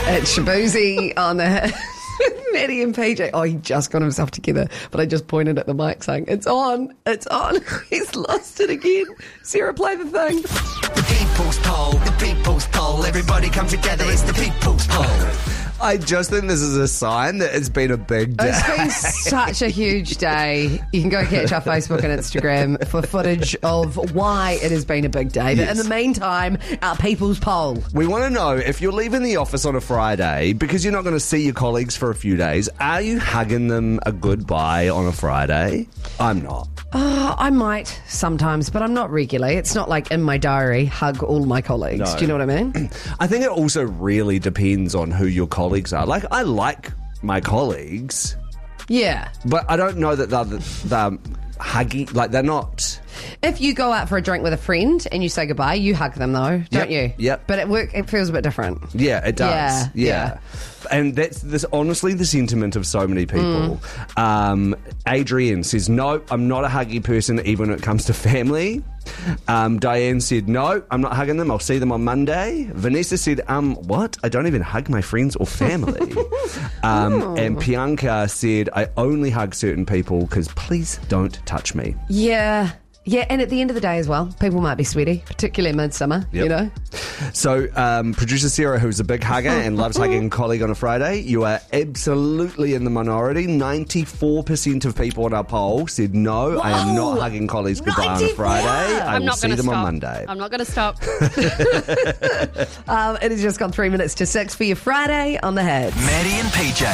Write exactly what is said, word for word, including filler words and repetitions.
It's Shabuzi on the Maddie and P J. Oh, he just got himself together, but I just pointed at the mic saying, it's on, it's on. He's lost it again. Sarah, play the thing. The people's poll, the people's poll. Everybody come together, it's the people's poll. I just think this is a sign that it's been a big day. It's been such a huge day. You can go catch our Facebook and Instagram for footage of why it has been a big day. But Yes. in the meantime, our people's poll. We want to know, if you're leaving the office on a Friday because you're not going to see your colleagues for a few days, are you hugging them a goodbye on a Friday? I'm not. Oh, I might sometimes, but I'm not regularly. It's not like in my diary, hug all my colleagues. No. Do you know what I mean? I think it also really depends on who your colleagues are. Like, I like my colleagues, Yeah. but I don't know that they're, they're huggy. Like, they're not... If you go out for a drink with a friend and you say goodbye, you hug them though, don't Yep, you? yep. But at work, it feels a bit different. Yeah, it does. Yeah, Yeah. yeah. And that's this honestly the sentiment of so many people. Mm. Um, Adrienne says, no, I'm not a huggy person even when it comes to family. Um, Diane said, no, I'm not hugging them. I'll see them on Monday. Vanessa said, um, what? I don't even hug my friends or family. um, Oh. And Bianca said, I only hug certain people because please don't touch me. Yeah. Yeah, and at the end of the day as well, people might be sweaty, particularly midsummer, you Yep. know? So, um, producer Sarah, who's a big hugger and loves hugging a colleague on a Friday, you are absolutely in the minority. ninety-four percent of people on our poll said, no, I am not Whoa! hugging colleagues goodbye on a ninety-four! Friday. I I'm will not see going to them stop. on Monday. I'm not going to stop. Um, it has just gone three minutes to six for your Friday on the Heads. Maddie and P J.